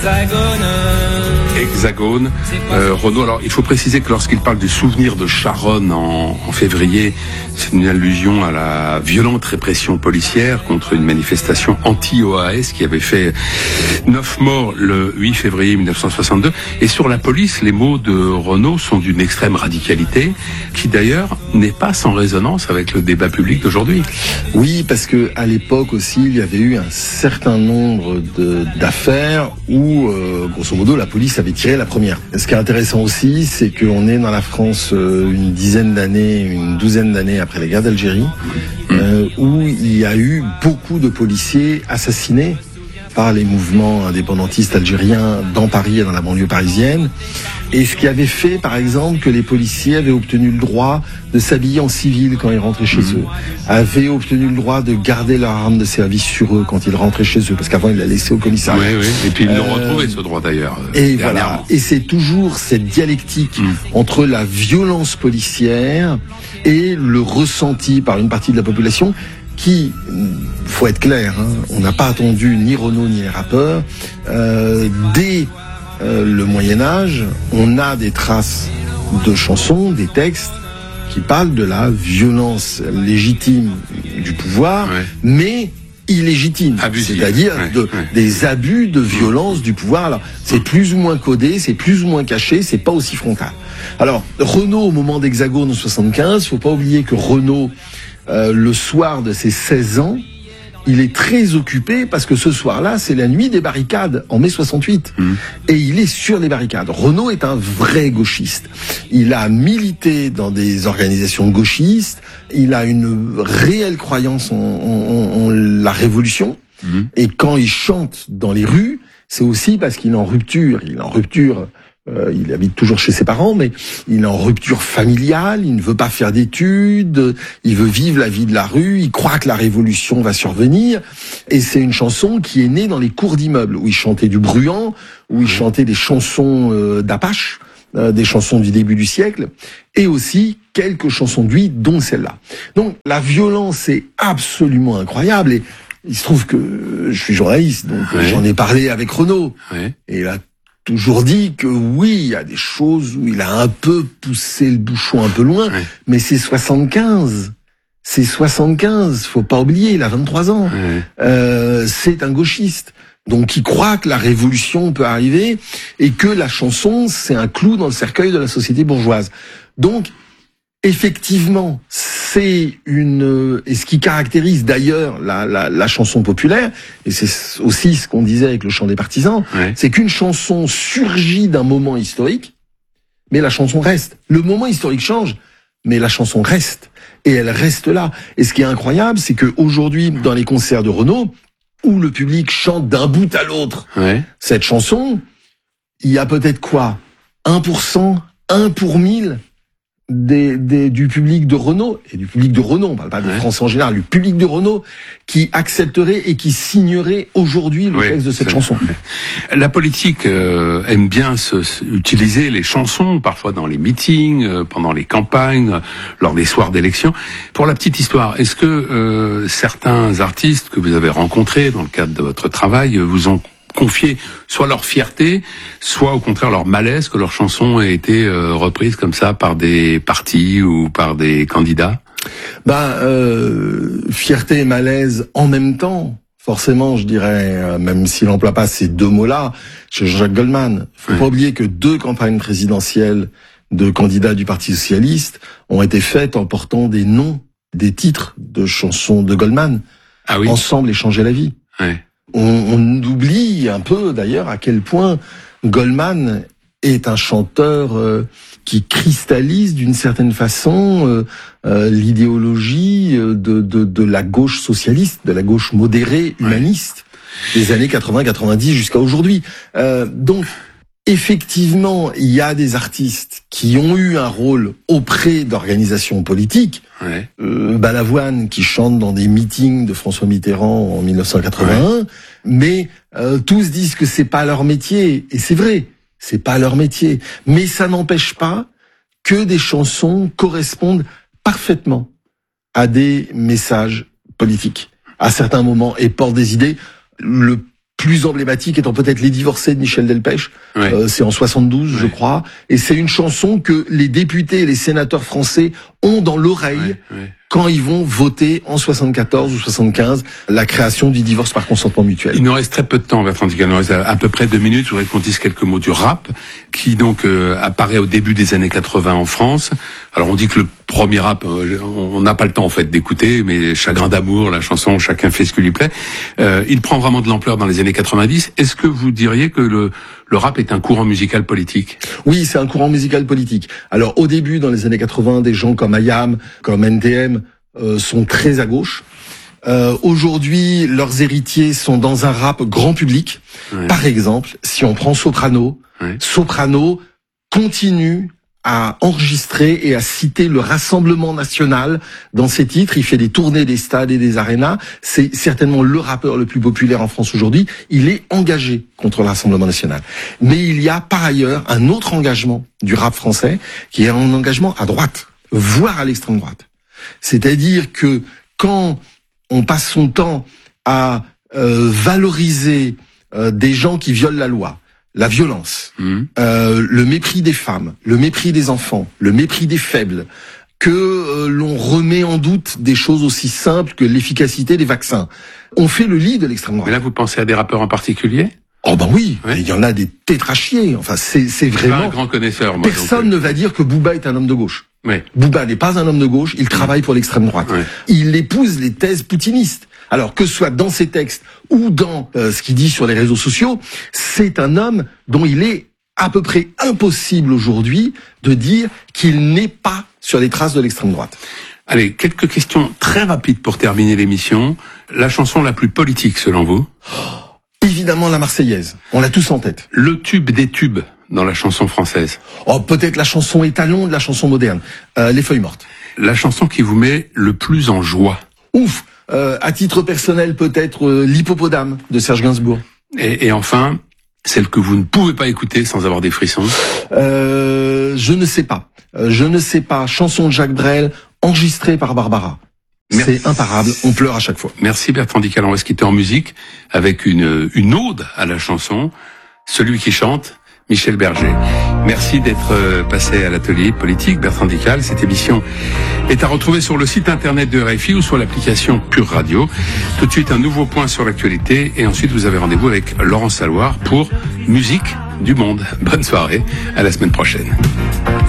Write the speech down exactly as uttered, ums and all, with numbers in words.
Hexagone, euh, Renaud. Alors, il faut préciser que lorsqu'il parle du souvenir de Charonne en, en février, c'est une allusion à la violente répression policière contre une manifestation anti-O A S qui avait fait neuf morts le huit février mille neuf cent soixante-deux. Et sur la police, les mots de Renaud sont d'une extrême radicalité, qui d'ailleurs n'est pas sans résonance avec le débat public d'aujourd'hui. Oui, parce que à l'époque aussi, il y avait eu un certain nombre de, d'affaires où, euh, grosso modo, la police avait tiré la première. Ce qui est intéressant aussi, c'est qu'on est dans la France euh, une dizaine d'années, une douzaine d'années après la guerre d'Algérie, euh, où il y a eu beaucoup de policiers assassinés par les mouvements indépendantistes algériens dans Paris et dans la banlieue parisienne. Et ce qui avait fait, par exemple, que les policiers avaient obtenu le droit de s'habiller en civil quand ils rentraient chez mmh. eux, avaient obtenu le droit de garder leur arme de service sur eux quand ils rentraient chez eux, parce qu'avant ils la laissaient au commissariat. Oui, oui. Et puis ils l'ont euh, retrouvé ce droit d'ailleurs. Et voilà. Et c'est toujours cette dialectique mmh. entre la violence policière et le ressenti par une partie de la population qui, faut être clair, hein, on n'a pas attendu ni Renaud ni les rappeurs. Euh, dès euh, le Moyen-Âge, on a des traces de chansons, des textes qui parlent de la violence légitime du pouvoir, ouais. mais illégitime, Abusif. c'est-à-dire ouais, de, ouais. des abus de violence du pouvoir. Alors, c'est plus ou moins codé, c'est plus ou moins caché, c'est pas aussi frontal. Alors, Renaud, au moment d'Hexagone en soixante-quinze, faut pas oublier que Renaud, Euh, le soir de ses seize ans, il est très occupé parce que ce soir-là, c'est la nuit des barricades en mai soixante-huit. Mmh. Et il est sur les barricades. Renaud est un vrai gauchiste. Il a milité dans des organisations gauchistes. Il a une réelle croyance en, en, en la révolution. Mmh. Et quand il chante dans les rues, c'est aussi parce qu'il est en rupture. Il est en rupture... Euh, il habite toujours chez ses parents, mais il est en rupture familiale, il ne veut pas faire d'études, il veut vivre la vie de la rue, il croit que la révolution va survenir, et c'est une chanson qui est née dans les cours d'immeubles, où il chantait du bruant, où il chantait des chansons euh, d'Apache, euh, des chansons du début du siècle, et aussi quelques chansons de lui, dont celle-là. Donc la violence est absolument incroyable, et il se trouve que je suis journaliste, donc ouais. j'en ai parlé avec Renaud, ouais. et là, toujours dit que oui, il y a des choses où il a un peu poussé le bouchon un peu loin, ouais. mais c'est soixante-quinze. C'est soixante-quinze, faut pas oublier, il a vingt-trois ans. Ouais. Euh, c'est un gauchiste. Donc il croit que la révolution peut arriver et que la chanson, c'est un clou dans le cercueil de la société bourgeoise. Donc, effectivement, c'est une... Et ce qui caractérise d'ailleurs la, la, la chanson populaire, et c'est aussi ce qu'on disait avec le chant des partisans, ouais. c'est qu'une chanson surgit d'un moment historique, mais la chanson reste. Le moment historique change, mais la chanson reste. Et elle reste là. Et ce qui est incroyable, c'est qu'aujourd'hui, dans les concerts de Renaud, où le public chante d'un bout à l'autre ouais. cette chanson, il y a peut-être quoi ? un pour cent, un pour mille Des, des, du public de Renaud, et du public de Renaud, on parle pas de ouais. Français en général, du public de Renaud, qui accepterait et qui signerait aujourd'hui le ouais, texte de cette chanson. La politique euh, aime bien se, se, utiliser les chansons, parfois dans les meetings, euh, pendant les campagnes, lors des soirs d'élection. Pour la petite histoire, est-ce que euh, certains artistes que vous avez rencontrés dans le cadre de votre travail vous ont confier soit leur fierté, soit au contraire leur malaise que leur chanson ait été euh, reprise comme ça par des partis ou par des candidats? Ben, euh, fierté et malaise en même temps, forcément, je dirais, euh, même s'il n'emploie pas ces deux mots-là, chez Jean-Jacques Goldman. Faut ouais. pas oublier que deux campagnes présidentielles de candidats du Parti socialiste ont été faites en portant des noms, des titres de chansons de Goldman. Ah oui. Ensemble et changer la vie. Ouais. On, on oublie un peu d'ailleurs à quel point Goldman est un chanteur euh, qui cristallise d'une certaine façon euh, euh, l'idéologie de, de, de la gauche socialiste, de la gauche modérée, humaniste, ouais. des années quatre-vingts quatre-vingt-dix jusqu'à aujourd'hui. Euh, donc, effectivement, il y a des artistes qui ont eu un rôle auprès d'organisations politiques. Ouais. Euh, Balavoine qui chante dans des meetings de François Mitterrand en mille neuf cent quatre-vingt-un, ouais. mais euh, tous disent que c'est pas leur métier, et c'est vrai, c'est pas leur métier. Mais ça n'empêche pas que des chansons correspondent parfaitement à des messages politiques à certains moments et portent des idées. Le plus emblématique étant peut-être Les Divorcés de Michel Delpech. Ouais. Euh, c'est en soixante-douze, ouais. je crois. Et c'est une chanson que les députés et les sénateurs français ont dans l'oreille Ouais, ouais. quand ils vont voter en soixante-quatorze ou soixante-quinze la création du divorce par consentement mutuel. Il nous reste très peu de temps, Bertrand Dical. Il nous reste à, à peu près deux minutes. Je voudrais qu'on dise quelques mots du rap, qui donc euh, apparaît au début des années quatre-vingts en France. Alors on dit que le premier rap, euh, on n'a pas le temps en fait d'écouter, mais Chagrin d'amour, la chanson Chacun fait ce qui lui plaît, euh, il prend vraiment de l'ampleur dans les années quatre-vingt-dix. Est-ce que vous diriez que le, le rap est un courant musical politique? Oui, c'est un courant musical politique. Alors au début, dans les années quatre-vingts, des gens comme Ayam, comme N T M euh, sont très à gauche. Euh, aujourd'hui, leurs héritiers sont dans un rap grand public. Ouais. Par exemple, si on prend Soprano, Ouais. Soprano continue à enregistrer et à citer le Rassemblement national dans ses titres. Il fait des tournées des stades et des arénas. C'est certainement le rappeur le plus populaire en France aujourd'hui. Il est engagé contre le Rassemblement national. Mais il y a par ailleurs un autre engagement du rap français qui est un engagement à droite, voire à l'extrême droite. C'est-à-dire que quand on passe son temps à euh, valoriser euh, des gens qui violent la loi, la violence, mmh. euh, le mépris des femmes, le mépris des enfants, le mépris des faibles, que euh, l'on remet en doute des choses aussi simples que l'efficacité des vaccins. On fait le lit de l'extrême droite. Mais là, vous pensez à des rappeurs en particulier? Oh ben oui, ouais. Il y en a des tétrachiers. Enfin, c'est c'est vraiment. Pas un grand connaisseur. Moi, personne donc... ne va dire que Booba est un homme de gauche. Ouais. Booba n'est pas un homme de gauche. Il travaille pour l'extrême droite. Ouais. Il épouse les thèses poutinistes. Alors que ce soit dans ses textes ou dans euh, ce qu'il dit sur les réseaux sociaux, c'est un homme dont il est à peu près impossible aujourd'hui de dire qu'il n'est pas sur les traces de l'extrême droite. Allez, quelques questions très rapides pour terminer l'émission. La chanson la plus politique selon vous? oh, Évidemment la Marseillaise. On l'a tous en tête. Le tube des tubes dans la chanson française? Oh, peut-être la chanson étalon de la chanson moderne. Euh, Les Feuilles mortes. La chanson qui vous met le plus en joie? Ouf. Euh, à titre personnel, peut-être euh, L'Hippopotame de Serge Gainsbourg. Et, et enfin, celle que vous ne pouvez pas écouter sans avoir des frissons? euh, Je ne sais pas. Euh, je ne sais pas. Chanson de Jacques Brel, enregistrée par Barbara. Merci. C'est imparable. On pleure à chaque fois. Merci Bertrand Dical. On va se quitter en musique avec une, une ode à la chanson. Celui qui chante, Michel Berger. Merci d'être passé à l'atelier politique, Bertrand Dical. Cette émission est à retrouver sur le site internet de R F I ou sur l'application Pure Radio. Tout de suite, un nouveau point sur l'actualité et ensuite vous avez rendez-vous avec Laurent Saloir pour Musique du Monde. Bonne soirée, à la semaine prochaine.